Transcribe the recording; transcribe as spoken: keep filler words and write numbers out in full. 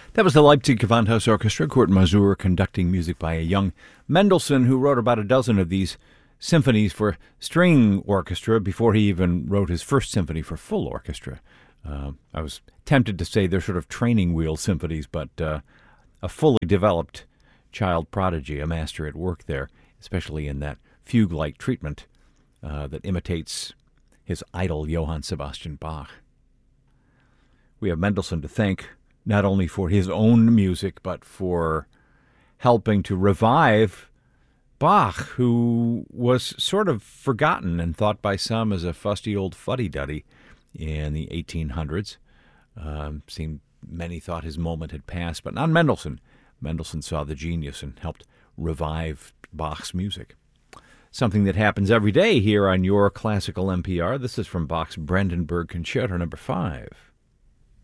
That was the Leipzig Gewandhaus Orchestra, Kurt Masur, conducting music by a young Mendelssohn who wrote about a dozen of these symphonies for string orchestra before he even wrote his first symphony for full orchestra. Uh, I was tempted to say they're sort of training wheel symphonies, but uh, a fully developed child prodigy, a master at work there, especially in that fugue-like treatment uh, that imitates his idol Johann Sebastian Bach. We have Mendelssohn to thank not only for his own music, but for helping to revive Bach, who was sort of forgotten and thought by some as a fusty old fuddy-duddy in the eighteen hundreds. Um, seemed many thought his moment had passed, but not Mendelssohn. Mendelssohn saw the genius and helped revive Bach's music. Something that happens every day here on your Classical N P R. This is from Bach's Brandenburg Concerto number five.